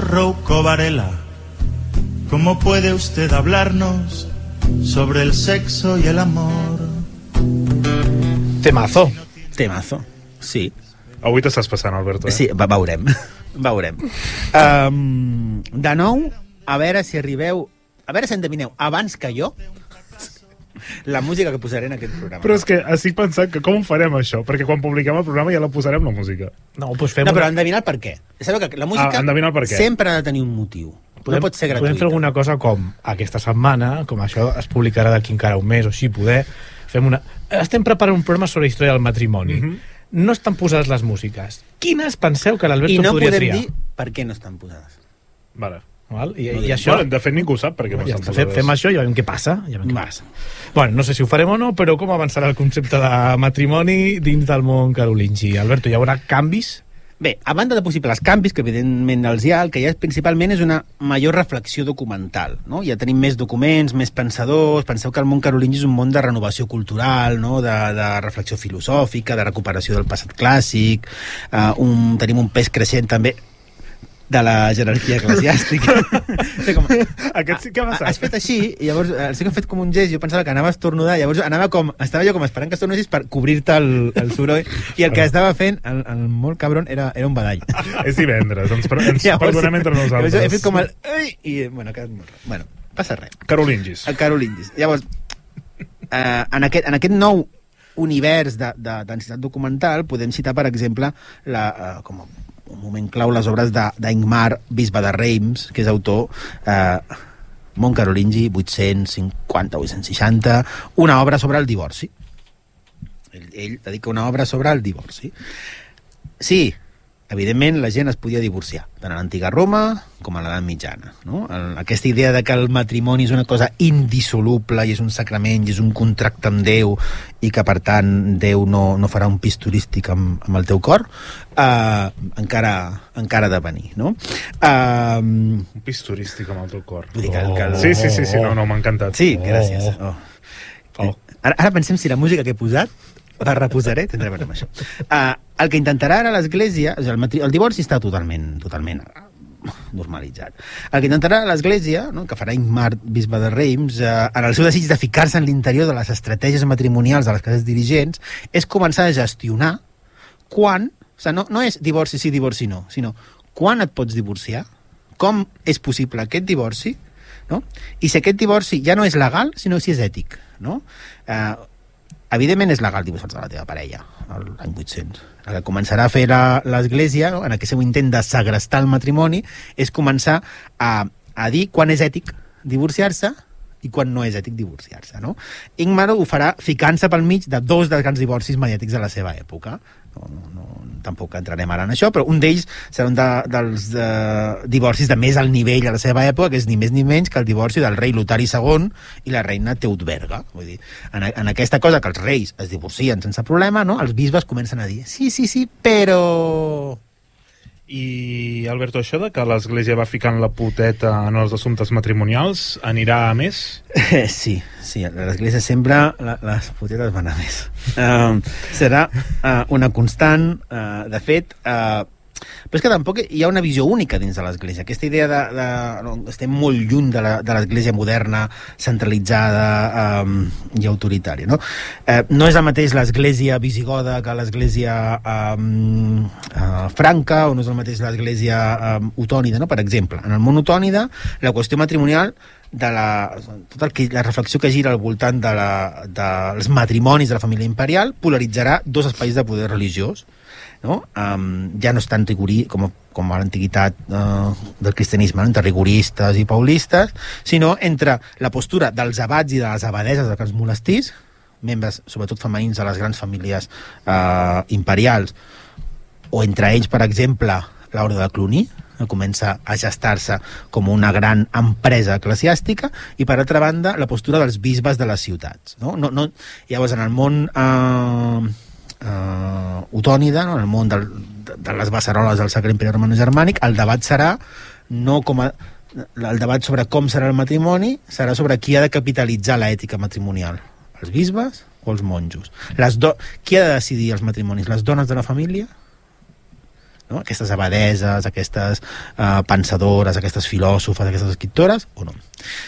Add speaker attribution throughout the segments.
Speaker 1: Rouco Varela, ¿cómo puede usted hablarnos sobre el sexo y el amor?
Speaker 2: Temazo.
Speaker 3: Temazo, sí.
Speaker 2: Avui t'estàs passant, Alberto.
Speaker 3: Sí, veurem. De nou, a veure si arribeu... A veure si endevineu, abans que jo, la música que posaré en aquest programa.
Speaker 2: Però és que estic pensant que com ho farem, això? Perquè quan publiquem el programa ja la posarem, la música.
Speaker 3: No, però endevinar el per què. Sabeu que la música sempre ha de tenir un motiu. No pot ser gratuïta.
Speaker 4: Podem fer alguna cosa com aquesta setmana, com això es publicarà d'aquí encara un mes o així, estem preparant un programa sobre història del matrimoni. No estan posades les músiques. Quines penseu que l'Alberto podria triar?
Speaker 3: I no podem dir per què no estan posades.
Speaker 2: Vale.
Speaker 4: I això...
Speaker 2: Bueno, de fet, ningú sap per què no estan posades.
Speaker 4: Fem això i ja veiem què passa. Bueno, no sé si ho farem o no, però com avançarà el concepte de matrimoni dins del món carolingi? Alberto, hi haurà canvis?
Speaker 3: Bé, a banda de possibles canvis, que evidentment els hi ha, el que hi ha principalment és una major reflexió documental, no? Ja tenim més documents, més pensadors. Penseu que el món carolingi és un món de renovació cultural, no? de reflexió filosòfica, de recuperació del passat clàssic. Tenim un pes creixent també de la jerarquia eclesiàstica.
Speaker 2: Aquest sí que ha passat.
Speaker 3: Has fet així, i llavors sí que he fet com un gest, jo pensava que anava a estornudar, llavors estava jo com esperant que estornudessis per cobrir-te el soroll, i el que estava fent, el molt cabron, era un badall.
Speaker 2: És divendres, ens perdonem entre nosaltres.
Speaker 3: He fet com el... I, bueno, ha quedat molt rar. Bueno, passa res.
Speaker 2: Carolingis.
Speaker 3: Llavors, en aquest nou univers de densitat documental podem citar, per exemple, com un moment clau, les obres d'Ingmar, bisbe de Reims, que és autor, Món carolingi, 850-860, una obra sobre el divorci. Ell dedica una obra sobre el divorci. Sí, evidentment la gent es podia divorciar, tant a l'antiga Roma com a l'edat mitjana, no? Aquesta idea de que el matrimoni és una cosa indissoluble i és un sacrament i és un contracte amb Déu i que per tant Déu no farà un pis turístic amb el teu cor, encara ha de venir, no?
Speaker 2: Un pis turístic amb el teu cor.
Speaker 3: Sí,
Speaker 2: no, m'ha encantat.
Speaker 3: Sí, gràcies. Ara pensem si la música que he posat la reposaré, tindré a veure amb això. El que intentarà ara l'Església, el divorci està totalment normalitzat. El que intentarà l'Església, no, que farà Ingmar, bisbe de Reims, en el seu desig de ficar-se en l'interior de les estratègies matrimonials de les classes dirigents, és començar a gestionar quan, o sigui, no és divorci sí, divorci no, sinó quan et pots divorciar, com és possible aquest divorci, no? I si aquest divorci ja no és legal, sinó si és ètic, no? Evidentment és legal divorciar-te de la teva parella l'any 800. El que començarà a fer l'Església, no? En aquest seu intent de segrestar el matrimoni, és començar a dir quan és ètic divorciar-se i quan no és ètic divorciar-se, no? Ingmar ho farà ficant-se pel mig de dos dels grans divorcis mediàtics de la seva època. Tampoc entrarem ara en això, però un d'ells serà un dels divorcis de més alt nivell a la seva època, que és ni més ni menys que el divorci del rei Lotari II i la reina Teutberga. Vull dir, en aquesta cosa que els reis es divorcien sense problema, no? Els bisbes comencen a dir sí, però...
Speaker 2: I, Alberto, això de que l'Església va ficant la puteta en els assumptes matrimonials anirà a més?
Speaker 3: Sí, a l'Església sempre les putetes van a més. Serà una constant, de fet... Però és que tampoc hi ha una visió única dins de l'Església. Aquesta idea estem molt lluny de l'Església moderna, centralitzada i autoritària, no? No és el mateix l'Església visigoda que l'Església franca, o no és el mateix l'Església otònida, no? Per exemple, en el món otònida, la qüestió matrimonial la reflexió que gira al voltant dels matrimonis de la família imperial polaritzarà dos espais de poder religiós, no? Ja no és tan rigorí com a l'antiguitat del cristianisme, no? Entre rigoristes i paulistes, sinó entre la postura dels abats i de les abadeses dels grans monestirs, membres sobretot femenins de les grans famílies imperials, o entre ells, per exemple, l'Orde de Cluny, que comença a gestar-se com una gran empresa eclesiàstica, i per altra banda la postura dels bisbes de les ciutats, no? Llavors, en el món otònida, no? En el món de les beceroles del Sacre Imperi Romano-Germànic, el debat serà el debat sobre com serà el matrimoni serà sobre qui ha de capitalitzar l'ètica matrimonial, els bisbes o els monjos. Qui ha de decidir els matrimonis? Les dones de la família? no? Aquestes abadeses, aquestes pensadores, aquestes filòsofes, aquestes escriptores, o no?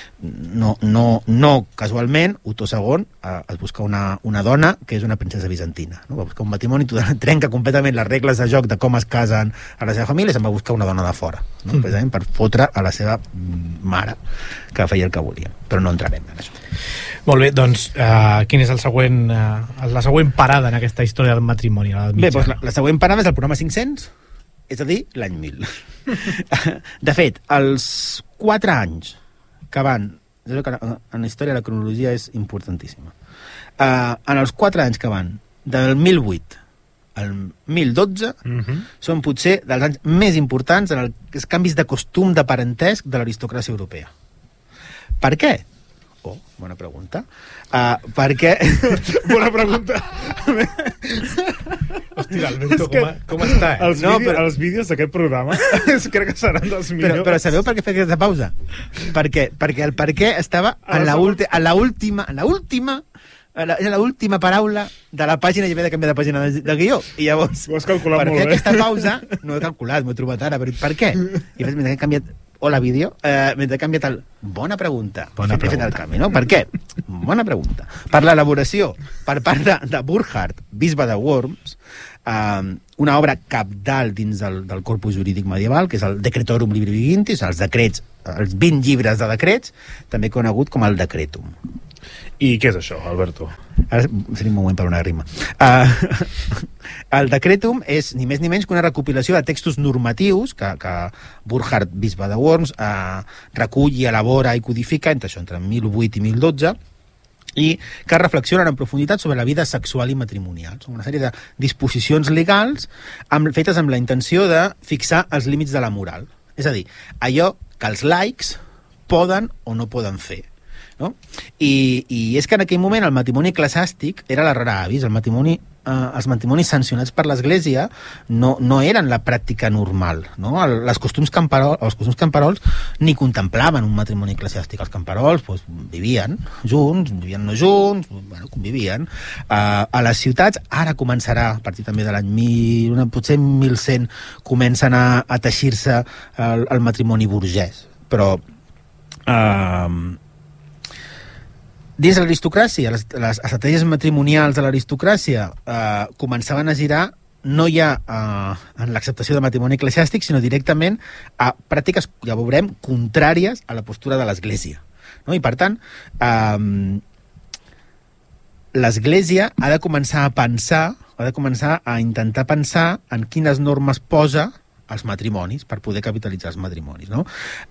Speaker 3: No casualment, Otó II es busca una dona que és una princesa bizantina, no? Va buscar un matrimoni, trenca completament les regles de joc de com es casen a la seva família i se'n va buscar una dona de fora, no? Precisament per fotre a la seva mare, que feia el que volia, però no entrarem en això.
Speaker 4: Molt bé, doncs quin és la següent parada en aquesta història del matrimoni?
Speaker 3: Bé, doncs la següent parada és el programa 500, és a dir, l'any 1000. De fet, els 4 anys que van, en la història la cronologia és importantíssima, en els 4 anys que van del 1008 al 1012 són potser dels anys més importants en els canvis de costum de parentesc de l'aristocràcia europea. Per què? Oh, bona pregunta. Per què?
Speaker 2: Bona pregunta.
Speaker 4: Hòstia, Alberto, com està?
Speaker 2: Els vídeos d'aquest programa crec que seran dels millors.
Speaker 3: Però sabeu per què fer aquesta pausa? Perquè el per què estava en l'última paraula de la pàgina i havia de canviar de pàgina de guió. I llavors,
Speaker 2: ho has calculat molt bé.
Speaker 3: Per fer aquesta pausa, no he calculat, m'ho he trobat ara, però per què? I mentre he canviat hola vídeo, mentre he canviat el bona pregunta. He fet el canvi, no? Per què? Bona pregunta. Per l'elaboració per part de Burchard, bisbe de Worms, una obra cabdal dins del corpus jurídic medieval, que és el Decretorum Libri Vigintis, els decrets, els 20 llibres de decrets, també conegut com el Decretum.
Speaker 2: I què és això, Alberto?
Speaker 3: Ara seria un moment per una rima. El Decretum és ni més ni menys que una recopilació de textos normatius que Burchard, bisbe de Worms, recull i elabora i codifica entre 1008 i 1012, i que reflexionen en profunditat sobre la vida sexual i matrimonial. Són una sèrie de disposicions legals fetes amb la intenció de fixar els límits de la moral. És a dir, allò que els laics poden o no poden fer. No? I és que en aquell moment el matrimoni eclesiàstic era la rara avis. Els matrimonis sancionats per l'Església no eren la pràctica normal, no? Els costums camperols ni contemplaven un matrimoni eclesiàstic. Els camperols vivien junts, vivien no junts, convivien. A les ciutats ara començarà, a partir també de l'any 1000, potser 1100, comencen a teixir-se el matrimoni burgès. Però dins de l'aristocràcia, les estratègies matrimonials de l'aristocràcia començaven a girar no ja en l'acceptació de matrimoni eclesiàstic, sinó directament a pràctiques, ja veurem, contràries a la postura de l'Església. No? I per tant, l'Església ha de començar a intentar pensar en quines normes posa els matrimonis, per poder capitalitzar els matrimonis, no?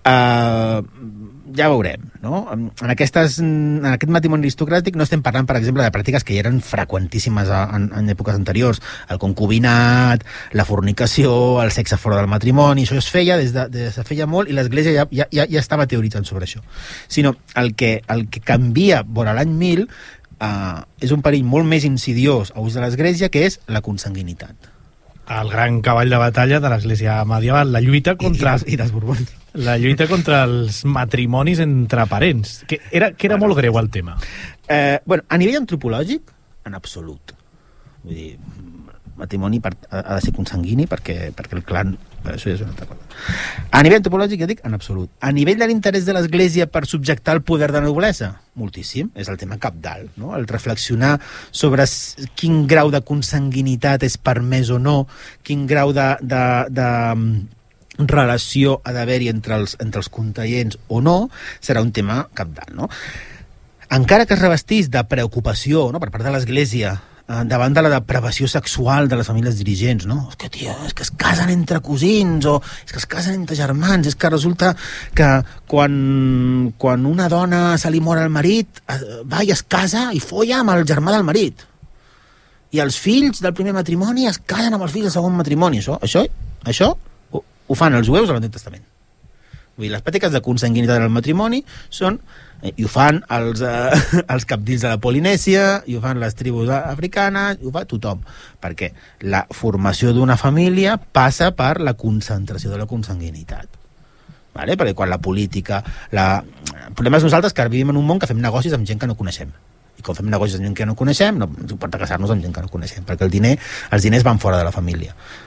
Speaker 3: Ja veurem, no? En aquest matrimoni aristocràtic no estem parlant, per exemple, de pràctiques que ja eren freqüentíssimes en èpoques anteriors, el concubinat, la fornicació, el sexe fora del matrimoni. Això es feia des de feia molt i l'Església ja estava teoritzant sobre això. Sinó el que canvia vora l'any 1000 és un perill molt més insidiós a ús de l'Església, que és la consanguinitat.
Speaker 4: El gran cavall de batalla de l'Església medieval, la lluita contra...
Speaker 3: I dels Borbons.
Speaker 4: La lluita contra els matrimonis entre parents, que era molt greu el tema.
Speaker 3: A nivell antropològic, en absolut. Vull dir, matrimoni ha de ser consanguini perquè el clan... Això ja és una altra cosa. A nivell antropològic, ja dic, en absolut. A nivell de l'interès de l'Església per subjectar el poder de la noblesa, moltíssim. És el tema cabdal, no? El reflexionar sobre quin grau de consanguinitat és permès o no, quin grau de relació ha d'haver-hi entre els contraients o no, serà un tema cabdal, no? Encara que es revestís de preocupació, no?, per part de l'Església davant de la depravació sexual de les famílies dirigents, no? És que, tio, és que es casen entre cosins, o és que es casen entre germans, és que resulta que quan una dona se li mor el marit, va i es casa i folla amb el germà del marit. I els fills del primer matrimoni es casen amb els fills del segon matrimoni. Això ho fan els jueus a l'Antic Testament. Vull dir, les pràctiques de consanguinitat en el matrimoni són, i ho fan els cabdills de la Polinèsia, i ho fan les tribus africanes, i ho fa tothom, perquè la formació d'una família passa per la concentració de la consanguinitat. Vale? Perquè quan la política... El problema és nosaltres que vivim en un món que fem negocis amb gent que no coneixem. I quan fem negocis amb gent que no coneixem, no ens importa casar-nos amb gent que no coneixem, perquè els diners van fora de la família.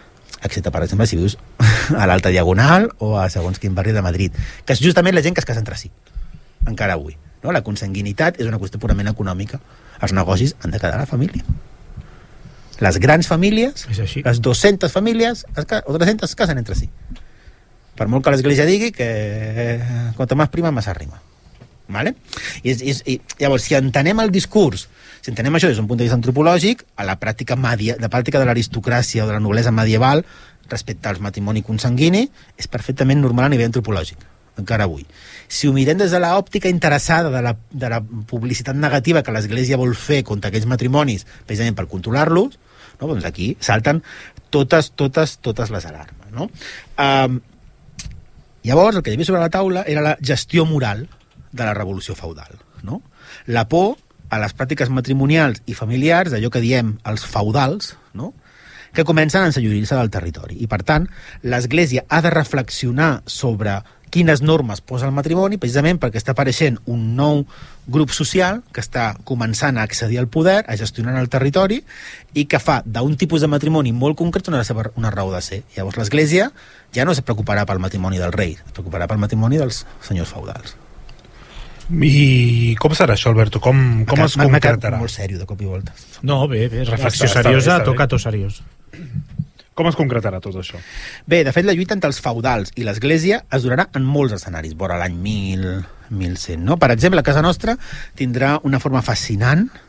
Speaker 3: excepte, per exemple, si vius a l'Alta Diagonal o a segons quin barri de Madrid, que és justament la gent que es casa entre si, encara avui. No? La consanguinitat és una qüestió purament econòmica. Els negocis han de quedar a la família. Les grans famílies, les 200 famílies o 300 es casen entre si. Per molt que l'Església digui que quanto más prima, más arrima. Vale? I llavors, si entenem el discurs, si entenem això des d'un punt de vista antropològic, a la pràctica de l'aristocràcia o de la noblesa medieval respecte al matrimoni consanguini és perfectament normal a nivell antropològic, encara avui. Si ho mirem des de l'òptica interessada de la publicitat negativa que l'Església vol fer contra aquells matrimonis, precisament per controlar-los, no? Doncs aquí salten totes les alarmes. No? Llavors, el que hi havia sobre la taula era la gestió moral de la revolució feudal. No? La por a les pràctiques matrimonials i familiars, allò que diem els feudals, no? Que comencen a ensenyorir-se del territori. I, per tant, l'Església ha de reflexionar sobre quines normes posa el matrimoni, precisament perquè està apareixent un nou grup social que està començant a accedir al poder, a gestionar el territori, i que fa d'un tipus de matrimoni molt concret una raó de ser. Llavors l'Església ja no es preocuparà pel matrimoni del rei, es preocuparà pel matrimoni dels senyors feudals.
Speaker 2: I com serà això, Alberto? Com es concretarà?
Speaker 3: Molt sèrio, de cop i volta.
Speaker 4: No, bé, reflexió seriosa, toca seriós.
Speaker 2: Com es concretarà tot això?
Speaker 3: Bé, de fet, la lluita entre els feudals i l'Església es durarà en molts escenaris, vora l'any 1100, no? Per exemple, a casa nostra tindrà una forma fascinant